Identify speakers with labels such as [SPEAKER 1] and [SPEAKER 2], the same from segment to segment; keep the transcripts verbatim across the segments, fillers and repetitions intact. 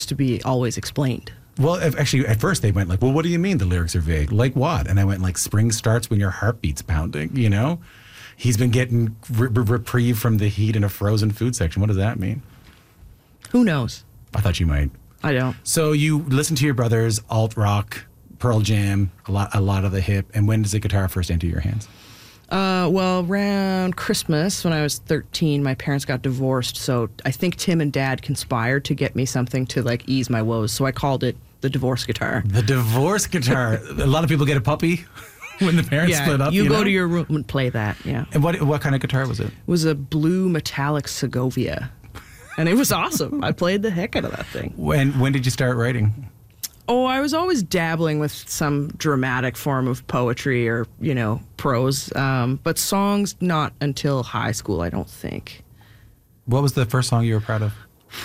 [SPEAKER 1] to be always explained.
[SPEAKER 2] Well, if, actually, at first they went like, well, what do you mean the lyrics are vague? Like what? And I went like, spring starts when your heartbeat's pounding, you know? He's been getting re- re- reprieve from the heat in a frozen food section. What does that mean?
[SPEAKER 1] Who knows?
[SPEAKER 2] I thought you might.
[SPEAKER 1] I don't.
[SPEAKER 2] So you listen to your brothers, alt rock, Pearl Jam, a lot, a lot of the hip. And when does the guitar first enter your hands?
[SPEAKER 1] Uh, well, around Christmas, when I was thirteen, my parents got divorced. So I think Tim and Dad conspired to get me something to like ease my woes. So I called it the divorce guitar.
[SPEAKER 2] The divorce guitar. A lot of people get a puppy when the parents
[SPEAKER 1] yeah,
[SPEAKER 2] split up.
[SPEAKER 1] You,
[SPEAKER 2] you
[SPEAKER 1] go
[SPEAKER 2] know?
[SPEAKER 1] to your room and play that. Yeah.
[SPEAKER 2] And what what kind of guitar was it?
[SPEAKER 1] It was a blue metallic Segovia, and it was awesome. I played the heck out of that thing.
[SPEAKER 2] When when did you start writing?
[SPEAKER 1] Oh, I was always dabbling with some dramatic form of poetry or, you know, prose. Um, but songs, not until high school, I don't think.
[SPEAKER 2] What was the first song you were proud of?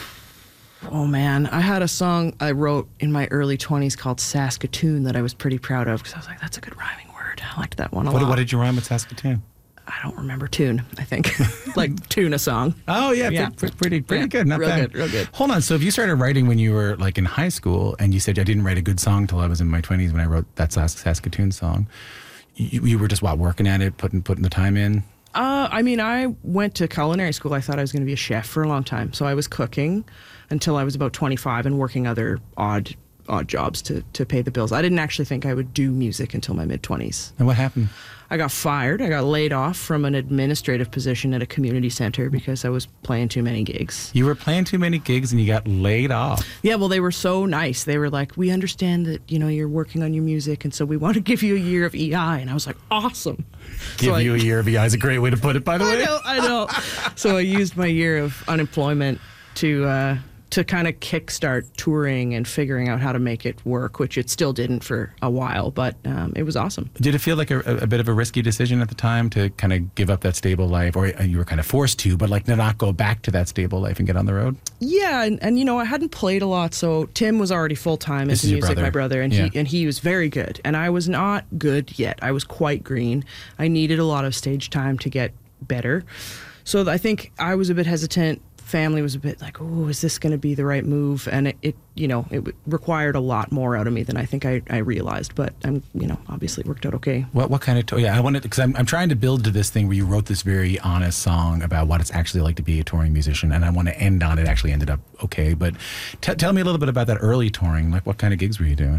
[SPEAKER 1] Oh, man. I had a song I wrote in my early twenties called Saskatoon that I was pretty proud of because I was like, that's a good rhyming word. I liked that one a
[SPEAKER 2] What,
[SPEAKER 1] lot.
[SPEAKER 2] what did you rhyme with Saskatoon?
[SPEAKER 1] I don't remember tune, I think. Like tune a song.
[SPEAKER 2] Oh, yeah.
[SPEAKER 1] Yeah.
[SPEAKER 2] Pretty, pretty, pretty
[SPEAKER 1] Yeah,
[SPEAKER 2] good. Not
[SPEAKER 1] real
[SPEAKER 2] bad.
[SPEAKER 1] good, real good.
[SPEAKER 2] Hold on. So if you started writing when you were like in high school and you said, I didn't write a good song till I was in my twenties when I wrote that Sask- Saskatoon song, you, you were just, what, working at it, putting putting the time in?
[SPEAKER 1] Uh, I mean, I went to culinary school. I thought I was going to be a chef for a long time. So I was cooking until I was about twenty-five and working other odd odd jobs to, to pay the bills. I didn't actually think I would do music until my mid-twenties.
[SPEAKER 2] And what happened?
[SPEAKER 1] I got fired. I got laid off from an administrative position at a community center because I was playing too many gigs.
[SPEAKER 2] You were playing too many gigs and you got laid off.
[SPEAKER 1] Yeah, well, they were so nice. They were like, we understand that, you know, you're working on your music, and so we want to give you a year of E I. And I was like, awesome.
[SPEAKER 2] Give
[SPEAKER 1] So
[SPEAKER 2] you
[SPEAKER 1] I,
[SPEAKER 2] a year of E I is a great way to put it, by the way.
[SPEAKER 1] I know, I know. So I used my year of unemployment to uh, to kind of kickstart touring and figuring out how to make it work, which it still didn't for a while, but um, it was awesome.
[SPEAKER 2] Did it feel like a, a bit of a risky decision at the time to kind of give up that stable life, or you were kind of forced to, but like to not go back to that stable life and get on the road?
[SPEAKER 1] Yeah, and, and you know, I hadn't played a lot, so Tim was already full-time
[SPEAKER 2] This
[SPEAKER 1] into
[SPEAKER 2] is your
[SPEAKER 1] music,
[SPEAKER 2] brother.
[SPEAKER 1] my brother, and
[SPEAKER 2] Yeah.
[SPEAKER 1] he and he was very good. And I was not good yet. I was quite green. I needed a lot of stage time to get better. So I think I was a bit hesitant. Family was a bit like, oh, is this going to be the right move? And it, it you know, it w- required a lot more out of me than I think I, I realized. But, I'm, you know, obviously it worked out okay.
[SPEAKER 2] What what kind of, to- yeah, I wanted, because I'm, I'm trying to build to this thing where you wrote this very honest song about what it's actually like to be a touring musician, and I want to end on it. Actually ended up okay, but t- tell me a little bit about that early touring. Like, what kind of gigs were you doing?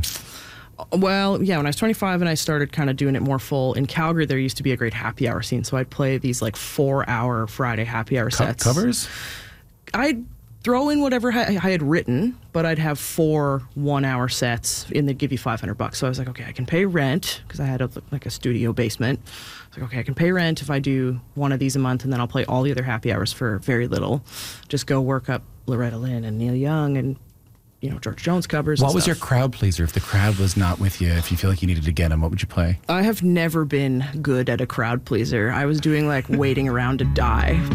[SPEAKER 1] Well, yeah, when I was twenty-five and I started kind of doing it more full, in Calgary there used to be a great happy hour scene, so I'd play these like four-hour Friday happy hour
[SPEAKER 2] Co-
[SPEAKER 1] sets.
[SPEAKER 2] covers?
[SPEAKER 1] I'd throw in whatever I I had written, but I'd have four one-hour sets, and they'd give you five hundred bucks. So I was like, okay, I can pay rent, because I had a, like a studio basement. I was like, okay, I can pay rent if I do one of these a month, and then I'll play all the other happy hours for very little. Just go work up Loretta Lynn and Neil Young and, you know, George Jones covers.
[SPEAKER 2] What
[SPEAKER 1] and
[SPEAKER 2] was
[SPEAKER 1] stuff.
[SPEAKER 2] your crowd pleaser? If the crowd was not with you, if you feel like you needed to get them, what would you play?
[SPEAKER 1] I have never been good at a crowd pleaser. I was doing like Waiting Around to Die